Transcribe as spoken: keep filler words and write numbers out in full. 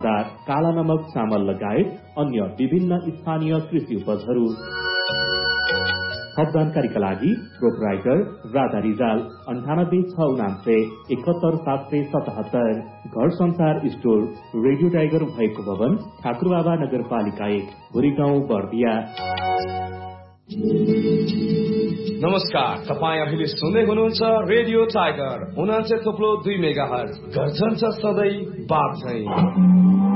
काला नमक चामल लगायत अन्य विभिन्न स्थानीय कृषि उपजहरू। थप जानकारीका लागि प्रोपराइटर राधा रिजाल अन्ठानब्बे छ उनान्से एकहत्तर सात सय सतहत्तर। घर संसार स्टोर रेडियो टाइगर भएको भवन ठाकुरबाबा नगरपालिका एक भुरी गाउँ बर्दिया। नमस्कार, तपाईँ अहिले सुन्दै हुनुहुन्छ रेडियो टाइगर उनान्से थोप्लो दुई मेगा हर्ज। गर्छन् सधैँ बात चाहिँ